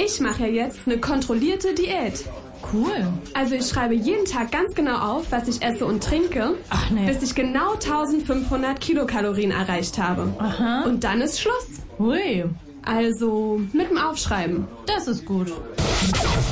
Ich mache ja jetzt eine kontrollierte Diät. Cool. Also ich schreibe jeden Tag ganz genau auf, was ich esse und trinke, Ach nee. bis ich genau 1500 Kilokalorien erreicht habe. Aha. Und dann ist Schluss. Hui. Also mit dem Aufschreiben. Das ist gut.